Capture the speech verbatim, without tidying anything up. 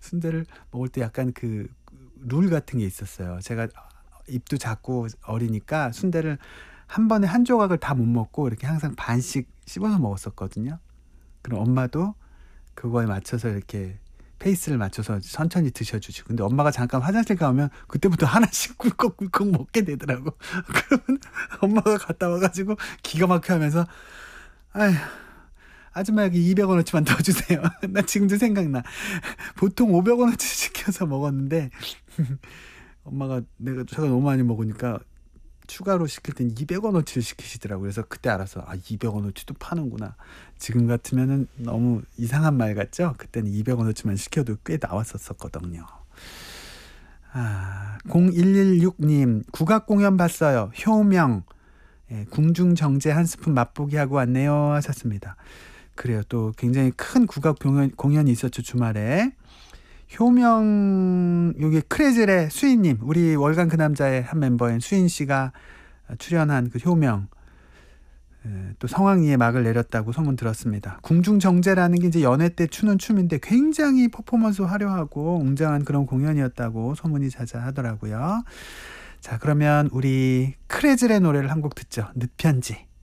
순대를 먹을 때 약간 그 룰 같은 게 있었어요. 제가 입도 작고 어리니까 순대를 한 번에 한 조각을 다 못 먹고 이렇게 항상 반씩 씹어서 먹었었거든요. 그럼 엄마도 그거에 맞춰서 이렇게 페이스를 맞춰서 천천히 드셔 주시고, 근데 엄마가 잠깐 화장실 가면 그때부터 하나씩 꿀꺽꿀꺽 먹게 되더라고. 그러면 엄마가 갔다 와 가지고 기가 막혀 하면서 "아휴 아줌마 여기 이백 원어치만 더 주세요." 나 지금도 생각나. 보통 오백 원어치 시켜서 먹었는데 엄마가 내가 제가 너무 많이 먹으니까 추가로 시킬 땐 이백 원어치를 시키시더라고요. 그래서 그때 알았어. '아 이백 원어치도 파는구나.' 지금 같으면은 너무 이상한 말 같죠? 그때는 이백 원어치만 시켜도 꽤 나왔었었거든요. 아 공일일육 님 국악 공연 봤어요. 효명. 예, 궁중정제 한 스푼 맛보기 하고 왔네요 하셨습니다. 그래요. 또 굉장히 큰 국악 공연, 공연이 있었죠, 주말에. 효명, 여기 크레즐의 수인님, 우리 월간 그 남자의 한 멤버인 수인 씨가 출연한 그 효명, 에, 또 성황리에 막을 내렸다고 소문 들었습니다. 궁중정제라는 게 이제 연애 때 추는 춤인데 굉장히 퍼포먼스 화려하고 웅장한 그런 공연이었다고 소문이 자자하더라고요. 자, 그러면 우리 크레즐의 노래를 한 곡 듣죠. 늦편지.